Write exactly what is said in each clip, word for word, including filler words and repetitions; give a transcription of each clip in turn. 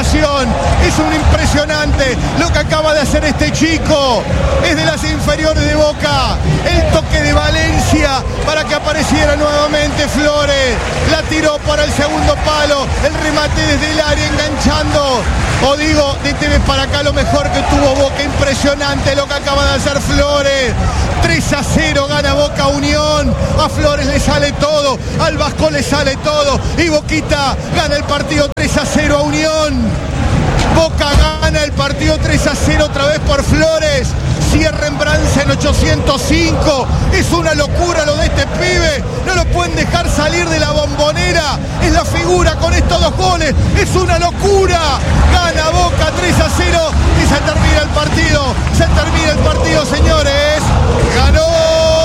ilusión. Es un impresionante lo que acaba de hacer este chico. Es de las inferiores de Boca. El toque de Valencia para que apareciera nuevamente Flores. La tiró para el segundo palo. El remate desde el área enganchando. O digo, de T V para acá lo mejor que tuvo Boca. Impresionante lo que acaba de hacer Flores. tres a cero gana Boca Unión. A Flores le sale todo. Al Vasco le sale todo. Y Boquita gana el partido tres a cero a Unión. Boca gana el partido tres a cero otra vez por Flores. Cierra en Brance en ochocientos cinco. Es una locura lo de este pibe. No lo pueden dejar salir de la Bombonera. Es la figura con estos dos goles. Es una locura. Gana Boca tres a cero y se termina el partido. Se termina el partido, señores. Ganó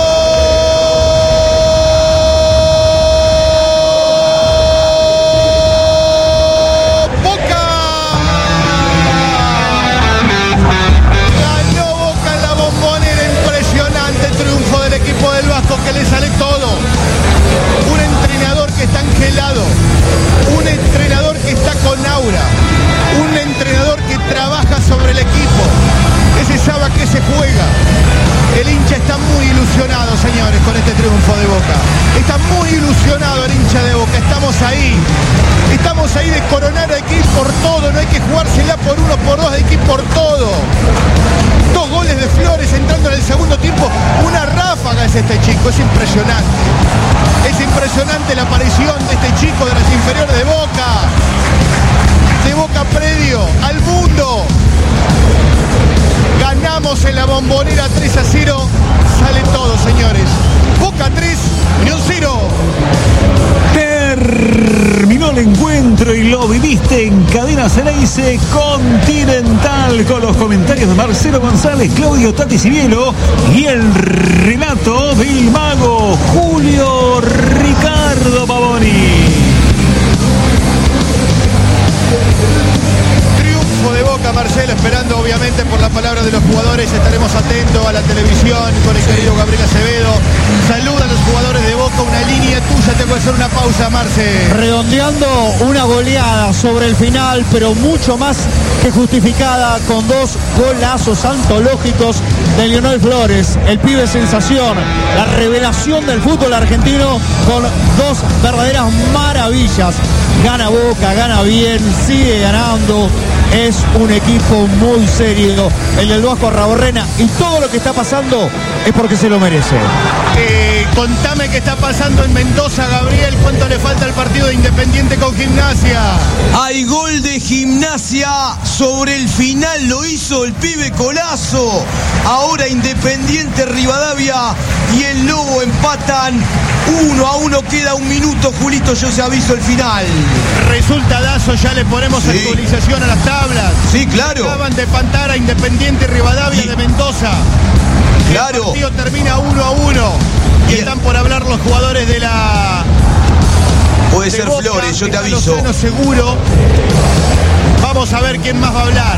del Vasco, que le sale todo. Un entrenador que está angelado, un entrenador que está con aura, un entrenador que trabaja sobre el equipo. Ese sabe a qué se juega. El hincha está muy ilusionado, señores, con este triunfo de Boca. Está muy ilusionado el hincha de Boca. Estamos ahí. Estamos ahí de coronar, hay que ir por todo. No hay que jugársela por uno, por dos, hay que ir por todo. Dos goles de Flores entrando en el segundo tiempo. Una ráfaga es este chico, es impresionante. Es impresionante la aparición de este chico de las inferiores de Boca. De Boca Predio al mundo. Ganamos en la Bombonera tres a cero. Sale todo, señores. Boca tres, Unión cero. Terminó el encuentro y lo viviste en Cadena Ceneice Continental con los comentarios de Marcelo González, Claudio Tati Cibielo y el relato del mago Julio Ricardo Pavoni. De Boca, Marcelo, esperando obviamente por la palabra de los jugadores. Estaremos atentos a la televisión con el querido Gabriel Acevedo. Saluda a los jugadores de Boca, una línea tuya. Tengo que hacer una pausa, Marce. Redondeando una goleada sobre el final, pero mucho más que justificada, con dos golazos antológicos de Lionel Flores, el pibe sensación, la revelación del fútbol argentino, con dos verdaderas maravillas. Gana Boca, gana bien, sigue ganando. Es un equipo muy serio, el del Vasco Arraborrena, y todo lo que está pasando es porque se lo merece. Eh, contame qué está pasando en Mendoza, Gabriel. ¿Cuánto le falta al partido de Independiente con Gimnasia? Hay gol de Gimnasia sobre el final, lo hizo el pibe Colazo. Ahora Independiente Rivadavia y el Lobo empatan uno a uno. Queda un minuto, Julito, yo se aviso el final. Resultadazo, ya le ponemos sí. actualización a las tablas. Sí, claro. Acaban de empatar a Independiente Rivadavia y... de Mendoza. Claro. El partido termina uno a uno. Y están por hablar los jugadores de la... Puede de ser Boca, Flores, yo te aviso. Lozano seguro. Vamos a ver quién más va a hablar.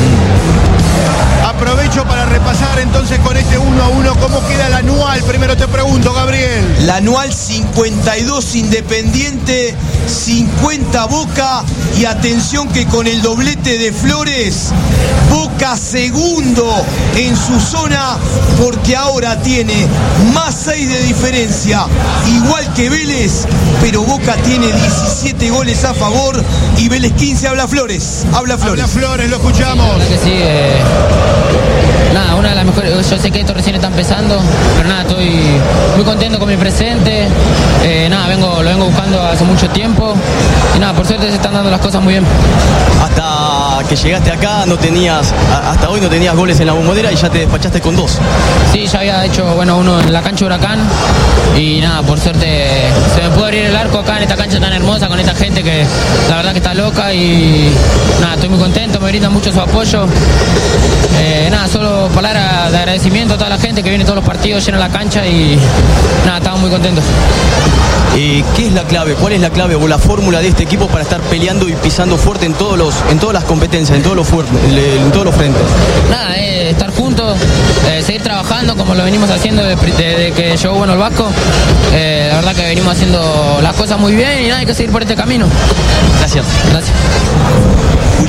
Aprovecho para repasar entonces con este uno a uno cómo queda el anual. Primero te pregunto, Gabriel. La anual cincuenta y dos Independiente, cincuenta Boca. Y atención que con el doblete de Flores, Boca segundo en su zona, porque ahora tiene más seis de diferencia, igual que Vélez, pero Boca tiene diecisiete goles a favor y Vélez quince. Habla Flores, habla Flores. Habla Flores, lo escuchamos. La verdad que sí, eh, nada, una de las mejores, yo sé que esto recién está empezando, pero nada, estoy muy contento con mi presente, eh, nada, vengo, lo vengo buscando hace mucho tiempo y nada, por suerte se están dando las cosas muy bien. Hasta que llegaste acá no tenías, hasta hoy no tenías goles en la Bombonera y ya te despachaste con dos. Sí, ya había hecho, bueno, uno en la cancha Huracán y nada, por suerte se me pudo abrir el arco acá en esta cancha tan hermosa con esta gente que la verdad que está loca y nada, estoy muy contento, me brinda mucho su apoyo. Eh, nada, solo palabras de agradecimiento a toda la gente que viene todos los partidos, llena la cancha y nada, estamos muy contentos. Eh, ¿Qué es la clave? ¿Cuál es la clave o la fórmula de este equipo para estar peleando y pisando fuerte en todos los, en todas las competencias, en todos los fuertes, en todos los frentes? Nada, eh, estar juntos, eh, seguir trabajando como lo venimos haciendo desde, desde que llegó bueno el Vasco. Eh, la verdad que venimos haciendo las cosas muy bien y nada, hay que seguir por este camino. Gracias. Gracias.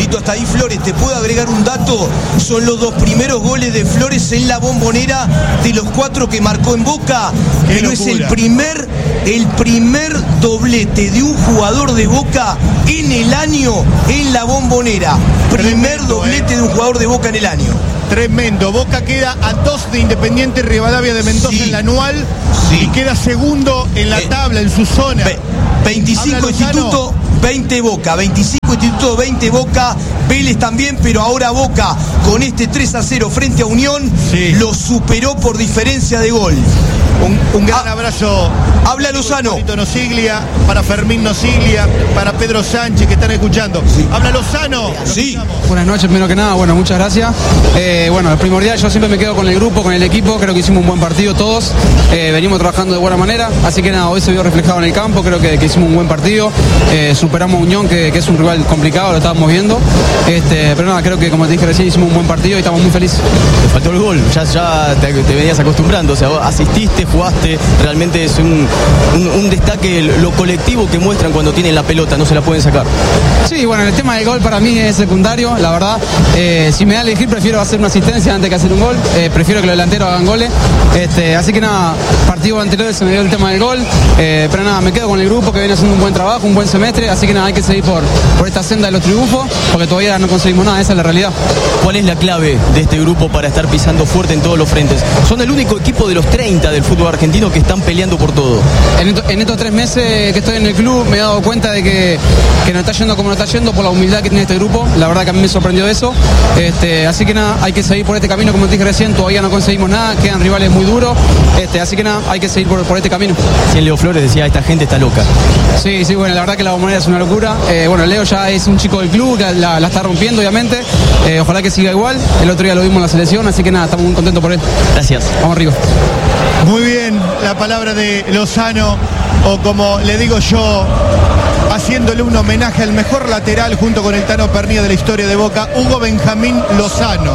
poquito hasta ahí, Flores. Te puedo agregar un dato. Son los dos primeros goles de Flores en la Bombonera de los cuatro que marcó en Boca. Qué Pero es el locura. primer, el primer doblete de un jugador de Boca en el año en la Bombonera. Primer Tremendo, doblete eh. de un jugador de Boca en el año. Tremendo. Boca queda a dos de Independiente Rivadavia de Mendoza Sí. en la anual Sí. y queda segundo en la Eh, tabla, en su zona. Ve- veinticinco Habla Lozano. Instituto, veinte Boca. veinticinco Instituto, veinte Boca. Vélez también, pero ahora Boca con este tres a cero frente a Unión Sí. lo superó por diferencia de gol. Un, un gran Ah, abrazo. habla Lozano. Para Hipólito Nosiglia, para Fermín Nosiglia, para Pedro Sánchez que están escuchando. Habla Lozano. Sí. Buenas noches, primero que nada, bueno, muchas gracias. Eh, bueno, el primordial, yo siempre me quedo con el grupo, con el equipo, creo que hicimos un buen partido todos, eh, venimos trabajando de buena manera, así que nada, hoy se vio reflejado en el campo, creo que, que hicimos un buen partido, eh, superamos a Unión, que, que es un rival complicado, lo estábamos viendo, este, pero nada, creo que como te dije recién, hicimos un buen partido y estamos muy felices. Te faltó el gol, ya, ya te, te venías acostumbrando, o sea, vos asististe, jugaste, realmente es un, un, un destaque lo colectivo que muestran cuando tienen la pelota, no se la pueden sacar. Sí, bueno, el tema del gol para mí es secundario, la verdad. Eh, si me da a elegir, prefiero hacer una asistencia antes que hacer un gol. Eh, prefiero que los delanteros hagan goles. Este, así que nada, partido anterior se me dio el tema del gol. Eh, pero nada, me quedo con el grupo que viene haciendo un buen trabajo, un buen semestre. Así que nada, hay que seguir por, por esta senda de los triunfos, porque todavía no conseguimos nada, esa es la realidad. ¿Cuál es la clave de este grupo para estar pisando fuerte en todos los frentes? Son el único equipo de los treinta del fútbol argentino que están peleando por todo. En, esto- en estos tres meses que estoy en el club me he dado cuenta de que, que no está yendo como no está yendo por la humildad que tiene este grupo. La verdad que a mí me sorprendió eso. Este, así que nada, hay que seguir por este camino, como te dije recién, todavía no conseguimos nada, quedan rivales muy duros. Este, así que nada, hay que seguir por, por este camino. Si Leo Flores decía, esta gente está loca. Sí, sí, bueno, la verdad que la Bombonera es una locura. Eh, bueno, Leo ya es un chico del club, que la, la está rompiendo, obviamente. Eh, ojalá que siga igual. El otro día lo vimos en la selección, así que nada, estamos muy contentos por él. Gracias. Vamos arriba. Muy bien, la palabra de Lozano, o como le digo yo, haciéndole un homenaje al mejor lateral junto con el Tano Pernía de la historia de Boca, Hugo Benjamín Lozano.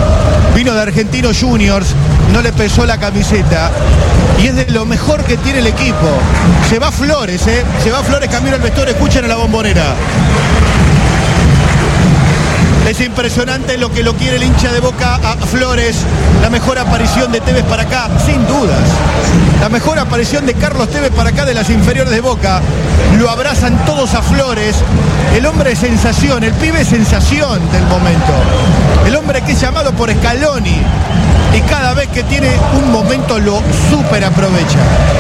Vino de Argentinos Juniors, no le pesó la camiseta y es de lo mejor que tiene el equipo. Se va Flores, ¿eh? Se va Flores, camino al vestuario, escuchen a la Bombonera. Es impresionante lo que lo quiere el hincha de Boca a Flores. La mejor aparición de Tevez para acá, sin dudas. La mejor aparición de Carlos Tevez para acá de las inferiores de Boca. Lo abrazan todos a Flores. El hombre es sensación, el pibe es sensación del momento. El hombre que es llamado por Scaloni. Y cada vez que tiene un momento lo súper aprovecha.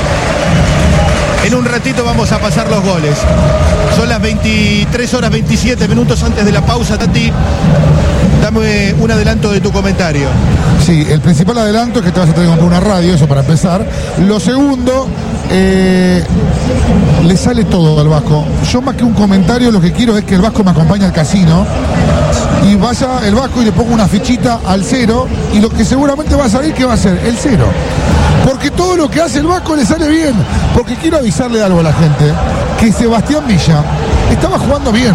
En un ratito vamos a pasar los goles. Son las veintitrés horas veintisiete minutos antes de la pausa. Tati, dame un adelanto de tu comentario. Sí, el principal adelanto es que te vas a tener que comprar una radio, eso para empezar. Lo segundo, eh, le sale todo al Vasco. Yo más que un comentario, lo que quiero es que el Vasco me acompañe al casino y vaya el Vasco y le ponga una fichita al cero, y lo que seguramente va a salir, ¿qué va a ser? El cero. Porque todo lo que hace el Vasco le sale bien. Porque quiero avisarle algo a la gente, que Sebastián Villa estaba jugando bien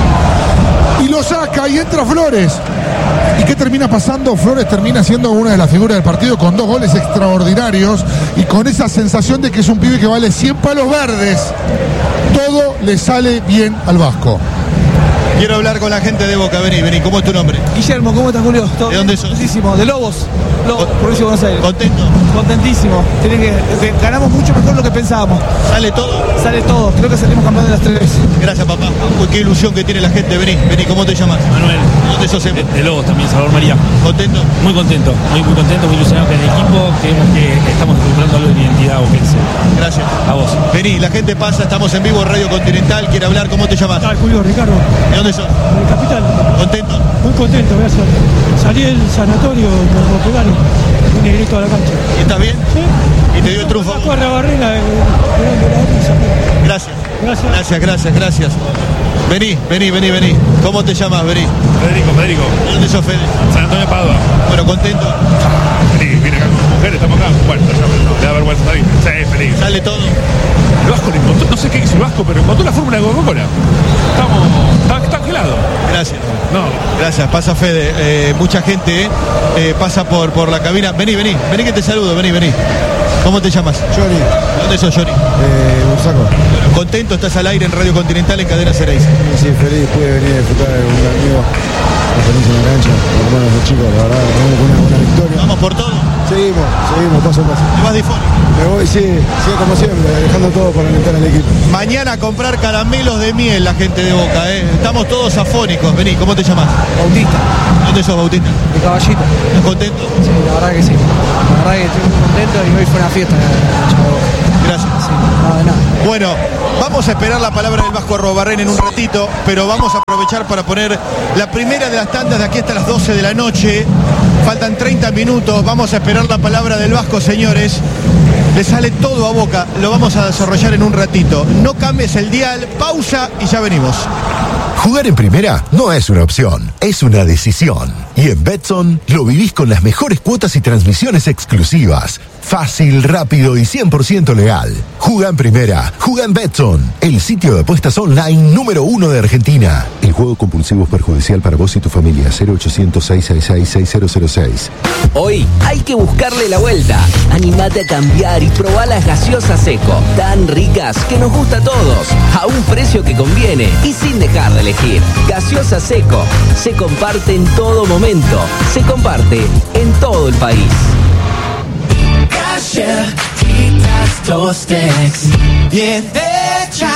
y lo saca y entra Flores. ¿Y qué termina pasando? Flores termina siendo una de las figuras del partido con dos goles extraordinarios y con esa sensación de que es un pibe que vale cien palos verdes. Todo le sale bien al Vasco. Quiero hablar con la gente de Boca. Vení, vení. ¿Cómo es tu nombre? Guillermo, ¿cómo estás, Julio? ¿Todo ¿De dónde sos? Contentísimo, de Lobos, Lobos, Con- provincia de Buenos Aires. ¿Contento? Contentísimo. Tiene que, que ganamos mucho mejor de lo que pensábamos. ¿Sale todo? Sale todo, creo que salimos campeones de las tres. Gracias, papá. Uy, qué ilusión que tiene la gente. Vení, vení. ¿Cómo te llamas? Manuel, ¿Dónde sos? de, de Lobos también, Salvador María. ¿Contento? Muy contento, muy, muy contento, muy ilusionado con el equipo. Creemos que estamos recuperando algo de identidad boquense. Gracias. A vos. Vení, la gente pasa. Estamos en vivo, Radio Continental. Quiere hablar. ¿Cómo te llamas? Julio, Ricardo, ¿De dónde sos? de Capital. ¿Contento? Muy contento, gracias. Salí del sanatorio con Portugal, vine directo a la cancha. ¿Y estás bien? Sí. ¿Y te dio el triunfo? La cuadra barrera, eh, Gracias. Gracias. Gracias, gracias, gracias. Vení, vení, vení, vení. ¿Cómo te llamas? Vení. Federico, Federico, ¿De dónde sos, Fede? San Antonio Padua. Bueno, contento. Feliz, vine acá con mi mujer, estamos acá. Bueno, ya, no, le da vergüenza salir. Sí, feliz. ¿Sale todo? El Vasco lo encontró, no sé qué hizo el Vasco, pero encontró la fórmula de Coca-Cola. Estamos, está, está angelado. Gracias. No, Gracias, pasa Fede. Eh, mucha gente eh, pasa por, por la cabina. Vení, vení, vení que te saludo, vení, vení. ¿Cómo te llamas? Johnny, ¿Dónde sos, Johnny? eh, Bursaco. ¿Contento? Estás al aire en Radio Continental en Cadena Ceneice. Sí, feliz, pude venir a disfrutar de un amigo, feliz en la cancha, hermanos de chicos, la verdad, tenemos una buena victoria. ¿Vamos por todo? Seguimos, seguimos, paso a paso. ¿Te vas difónico? Me voy, sí, sí, como siempre, dejando todo para alentar al equipo. Mañana a comprar caramelos de miel la gente de Boca, ¿eh? Estamos todos afónicos. Vení, ¿cómo te llamas? Bautista. ¿Dónde sos, Bautista? De Caballito. ¿Estás contento? Sí, la verdad que sí. La verdad que estoy muy contento y hoy fue una fiesta. Gracias. Sí, no, de nada. Bueno, vamos a esperar la palabra del Vasco Arrobarrén en un ratito, pero vamos a aprovechar para poner la primera de las tandas de aquí hasta las doce de la noche. Faltan treinta minutos, vamos a esperar la palabra del Vasco, señores. Le sale todo a Boca, lo vamos a desarrollar en un ratito. No cambies el dial, pausa y ya venimos. Jugar en primera no es una opción, es una decisión. Y en Betson lo vivís con las mejores cuotas y transmisiones exclusivas. Fácil, rápido y cien por ciento legal. Juga en primera, juga en Betson, el sitio de apuestas online número uno de Argentina. El juego compulsivo es perjudicial para vos y tu familia. cero ochocientos, seiscientos sesenta y seis, seis cero cero seis. Hoy hay que buscarle la vuelta. Animate a cambiar y probá las gaseosas Seco. Tan ricas que nos gusta a todos. A un precio que conviene y sin dejar de elegir. Gaseosa Seco. Se comparte en todo momento. Se comparte en todo el país. Galletitas Tostex, bien hechas.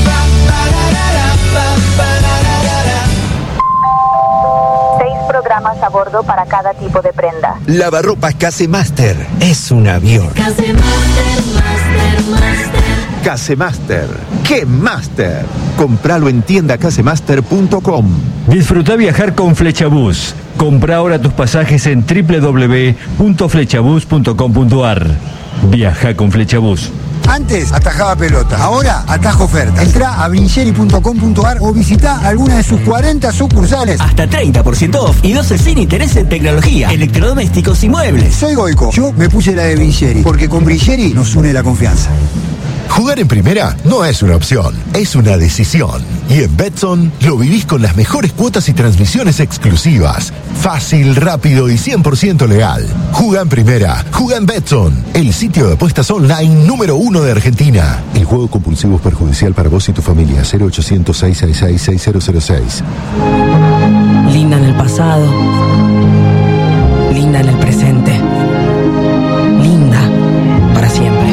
Seis programas a bordo para cada tipo de prenda. Lavarropas Casemaster es un avión. Casemaster, Master, Master. Casemaster, ¡qué Master! Compralo en tienda casemaster punto com. Disfruta viajar con Flechabús. Compra ahora tus pasajes en doble u doble u doble u punto flechabús punto com punto a r. Viaja con Flechabús. Antes atajaba pelota, ahora atajo ofertas. Entrá a brincheri punto com punto a r o visita alguna de sus cuarenta sucursales. Hasta treinta por ciento off y doce sin interés en tecnología, electrodomésticos y muebles. Soy Goico, yo me puse la de Brincheri, porque con Brincheri nos une la confianza. Jugar en primera no es una opción, es una decisión. Y en Betson lo vivís con las mejores cuotas y transmisiones exclusivas. Fácil, rápido y cien por ciento legal. Juga en primera, juga en Betson, el sitio de apuestas online número uno de Argentina. El juego compulsivo es perjudicial para vos y tu familia. cero ochocientos, seiscientos sesenta y seis, seis cero cero seis. Linda en el pasado. Linda en el presente. Linda para siempre.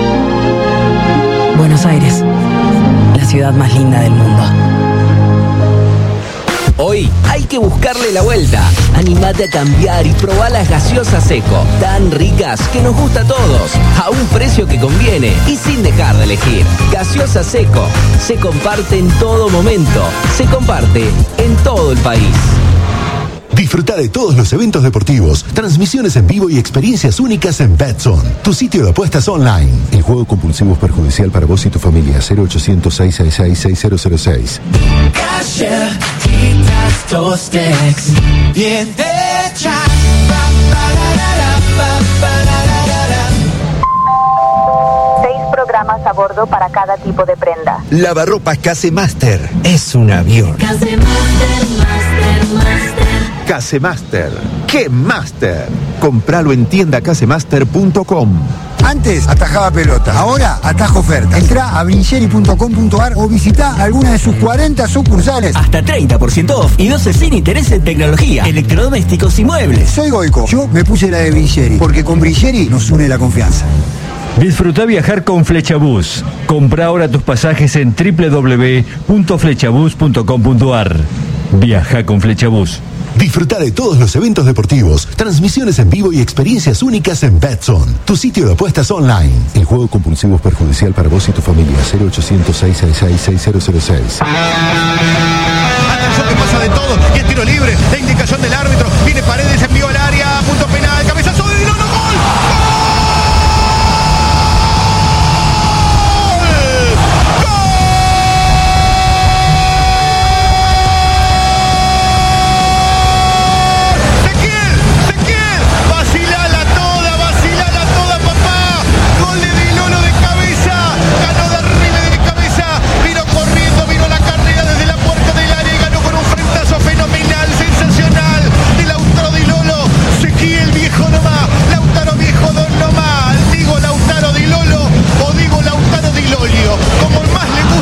Buenos Aires, la ciudad más linda del mundo. Hoy hay que buscarle la vuelta. Animate a cambiar y probá las gaseosas Seco. Tan ricas que nos gusta a todos. A un precio que conviene y sin dejar de elegir. Gaseosa Seco. Se comparte en todo momento. Se comparte en todo el país. Disfruta de todos los eventos deportivos, transmisiones en vivo y experiencias únicas en Betson, tu sitio de apuestas online. El juego compulsivo es perjudicial para vos y tu familia. cero ochocientos, seiscientos sesenta y seis, seis cero cero seis. Galletitas Tostex, bien hechas. Seis programas a bordo para cada tipo de prenda. Lavarropas Casemaster es un avión. Casemaster, Master, Master. Casemaster, ¡qué Master! Compralo en tienda casemaster punto com. Antes atajaba pelota, ahora atajo ofertas. Entrá a brincheri punto com punto a r o visita alguna de sus cuarenta sucursales. Hasta treinta por ciento off y doce sin interés en tecnología, electrodomésticos y muebles. Soy Goico, yo me puse la de Brincheri, porque con Brincheri nos une la confianza. Disfruta viajar con Flechabús. Compra ahora tus pasajes en doble u doble u doble u punto flechabús punto com punto a r. Viaja con Flechabús. Disfruta de todos los eventos deportivos, transmisiones en vivo y experiencias únicas en Betson, tu sitio de apuestas online. El juego compulsivo es perjudicial para vos y tu familia. cero ochocientos, seiscientos sesenta y seis, seis cero cero seis. Atención que pasa de todo y es tiro libre. La indicación del árbitro. Viene Paredes, envió al área, punto penal, cabezazo de Dinolo, gol. Como más le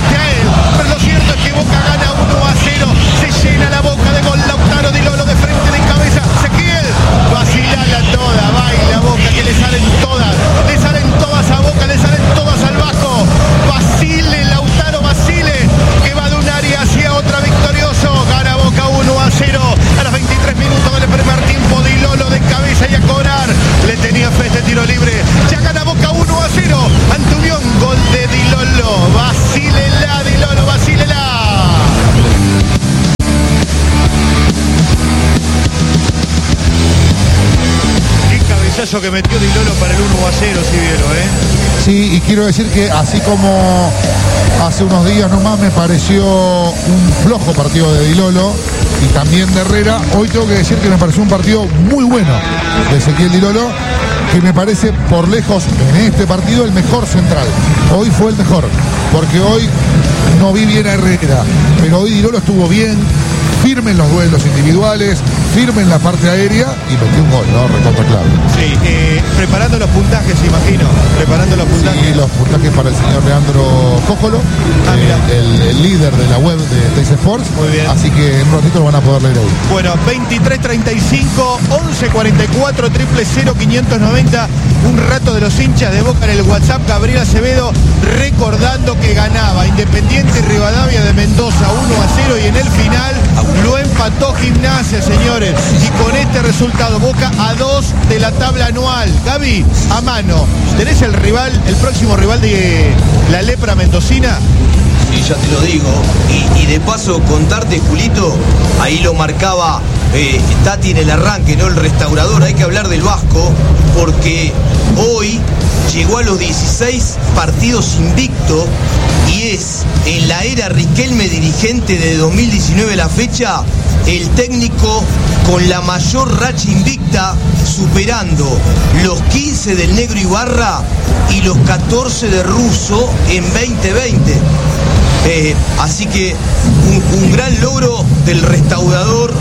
golazo que metió Di Lolo para el uno a cero, si vieron, ¿eh? Sí, y quiero decir que así como hace unos días nomás me pareció un flojo partido de Di Lolo y también de Herrera, hoy tengo que decir que me pareció un partido muy bueno de Ezequiel Di Lolo, que me parece por lejos en este partido el mejor central. Hoy fue el mejor, porque hoy no vi bien a Herrera, pero hoy Di Lolo estuvo bien, firme en los duelos individuales, firme en la parte aérea y metió un gol, ¿no? Recontra clave. Sí, eh, preparando los puntajes, imagino. Preparando los puntajes. Sí, los puntajes para el señor Leandro Cójolo, Ah, eh, el, el líder de la web de Teis Sports. Muy bien. Así que en un ratito lo van a poder leer ahí. Bueno, veintitrés treinta y cinco, once cuarenta y cuatro, triple cero, quinientos noventa. Un rato de los hinchas de Boca en el WhatsApp. Gabriel Acevedo recordando que ganaba Independiente Rivadavia de Mendoza uno a cero y en el final lo empató Gimnasia, señores. Y con este resultado, Boca a dos de la tabla anual. Gaby, a mano, ¿tenés el rival, el próximo rival de la lepra mendocina? Sí, ya te lo digo. Y, y de paso contarte, Julito, ahí lo marcaba eh, Tati en el arranque, ¿no? El restaurador. Hay que hablar del Vasco porque hoy llegó a los dieciséis partidos invicto y es en la era Riquelme dirigente de dos mil diecinueve la fecha el técnico con la mayor racha invicta, superando los quince del Negro Ibarra y los catorce de Russo en veinte veinte. Eh, así que un, un gran logro del restaurador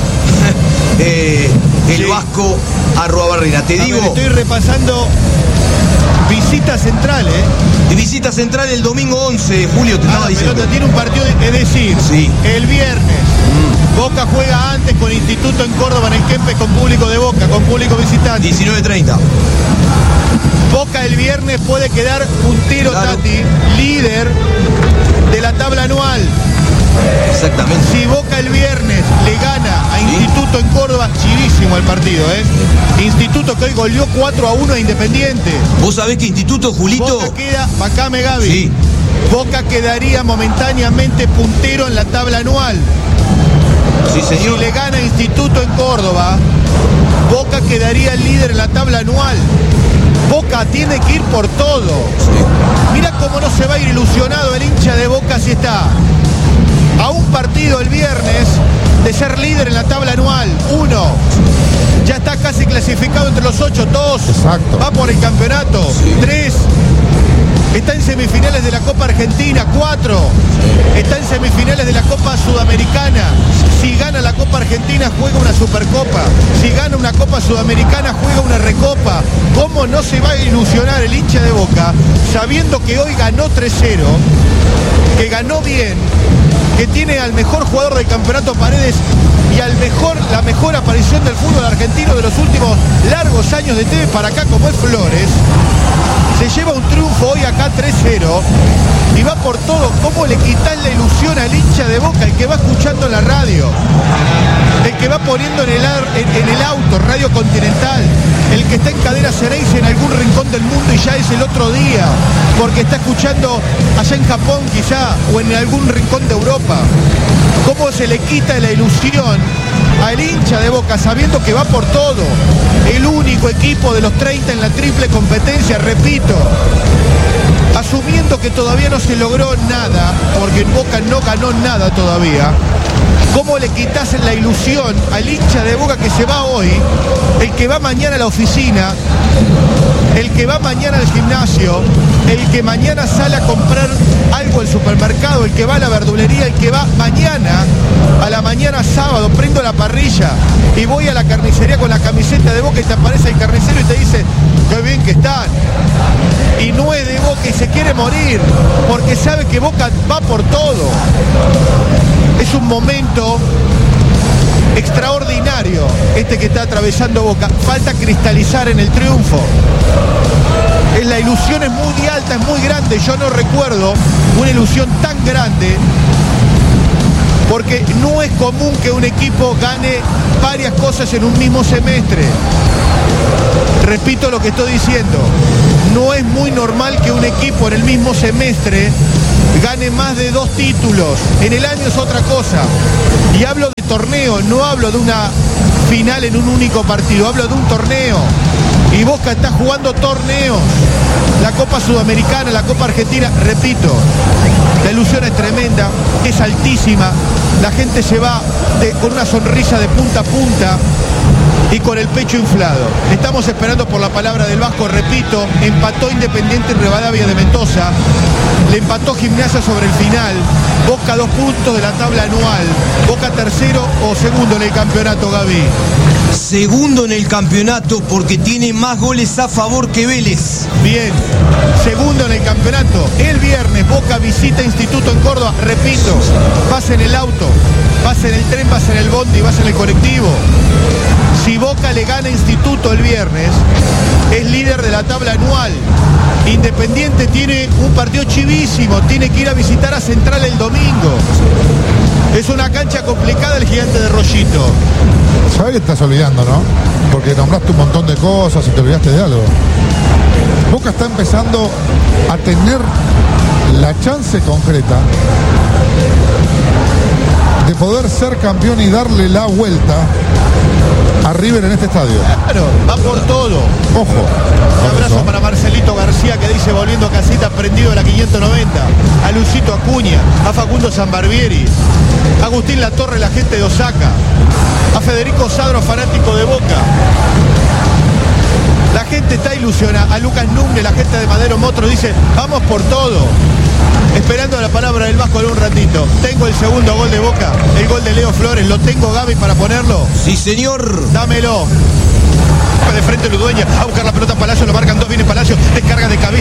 eh, el Sí. Vasco Arruabarrena. Te A digo, ver, estoy repasando visita central, ¿eh? de visita central el domingo once, Julio, te Ah, estaba la diciendo. pelota tiene un partido, es decir, Sí. el viernes. Boca juega antes con Instituto en Córdoba en el Kempes con público de Boca, con público visitante. diecinueve treinta. Boca el viernes puede quedar puntero, Claro. Tati, líder de la tabla anual. Exactamente. Si Boca el viernes le gana a Instituto en Córdoba, chivísimo el partido, ¿eh? Instituto que hoy goleó cuatro a uno a Independiente. Vos sabés que Instituto, Julito, Boca queda, bacame Gaby. Sí. Boca quedaría momentáneamente puntero en la tabla anual. sí señor, Si le gana Instituto en Córdoba, Boca quedaría líder en la tabla anual. Boca tiene que ir por todo. Mira cómo no se va a ir ilusionado el hincha de Boca si está a un partido el viernes de ser líder en la tabla anual. Uno, ya está casi clasificado entre los ocho. Dos, Exacto. va por el campeonato. Tres, está en semifinales de la Copa Argentina. Cuatro, está en semifinales de la Copa Sudamericana. Si gana la Copa Argentina, juega una Supercopa. Si gana una Copa Sudamericana, juega una Recopa. ¿Cómo no se va a ilusionar el hincha de Boca sabiendo que hoy ganó tres cero, que ganó bien, que tiene al mejor jugador del campeonato Paredes y al mejor, la mejor aparición del fútbol argentino de los últimos largos años de T V para acá como es Flores? Se lleva un triunfo hoy acá tres cero y va por todo. ¿Cómo le quitas la ilusión al hincha de Boca, el que va escuchando la radio, el que va poniendo en el, ar- en, en el auto Radio Continental, el que está en Cadena Ceneice en algún rincón del mundo y ya es el otro día, porque está escuchando allá en Japón quizá o en algún rincón de Europa? ¿Cómo se le quita la ilusión al hincha de Boca sabiendo que va por todo? El único equipo de los treinta en la triple competencia, repito, asumiendo que todavía no se logró nada, porque en Boca no ganó nada todavía. ¿Cómo le quitas la ilusión al hincha de Boca que se va hoy, el que va mañana a la oficina, el que va mañana al gimnasio, el que mañana sale a comprar algo al supermercado, el que va a la verdulería, el que va mañana a la mañana sábado, prendo la parrilla y voy a la carnicería con la camiseta de Boca y te aparece el carnicero y te dice, qué bien que están? Y no es de Boca y se quiere morir, porque sabe que Boca va por todo. Es un momento extraordinario este que está atravesando Boca. Falta cristalizar en el triunfo. Es, la ilusión es muy alta, es muy grande. Yo no recuerdo una ilusión tan grande, porque no es común que un equipo gane varias cosas en un mismo semestre. Repito lo que estoy diciendo. No es muy normal que un equipo en el mismo semestre gane más de dos títulos. En el año es otra cosa. Y hablo de torneo, no hablo de una final en un único partido, hablo de un torneo. Y Boca está jugando torneos. La Copa Sudamericana, la Copa Argentina. Repito, la ilusión es tremenda, es altísima. La gente se va de, con una sonrisa de punta a punta y con el pecho inflado. Estamos esperando por la palabra del Vasco. Repito, empató Independiente Rivadavia de Mendoza. Le empató Gimnasia sobre el final. Boca dos puntos de la tabla anual. Boca tercero o segundo en el campeonato, Gaby. Segundo en el campeonato porque tiene más goles a favor que Vélez. Bien, segundo en el campeonato. El viernes Boca visita Instituto en Córdoba. Repito, vas en el auto, vas en el tren, vas en el bondi, vas en el colectivo. Si Boca le gana a Instituto el viernes, es líder de la tabla anual. Independiente tiene un partido chivísimo, tiene que ir a visitar a Central el domingo. Es una cancha complicada el Gigante de Rollito. ¿Sabes que estás olvidando, no? Porque nombraste un montón de cosas y te olvidaste de algo. Boca está empezando a tener la chance concreta de poder ser campeón y darle la vuelta a River en este estadio. Claro, va por todo. Ojo. Un abrazo para Marcelito García que dice volviendo a casita prendido de la quinientos noventa. A Lucito Acuña, a Facundo Zambarbieri, a Agustín Latorre, la gente de Osaka, a Federico Sadro, fanático de Boca. La gente está ilusionada. A Lucas Numne, la gente de Madero Motro, dice vamos por todo. Esperando la palabra del Vasco en un ratito. Tengo el segundo gol de Boca, el gol de Leo Flores. ¿Lo tengo, Gaby, para ponerlo? Sí, señor. Dámelo. De frente Ludueña, a buscar la pelota Palacio, lo marcan dos, viene Palacio, descarga de cabeza.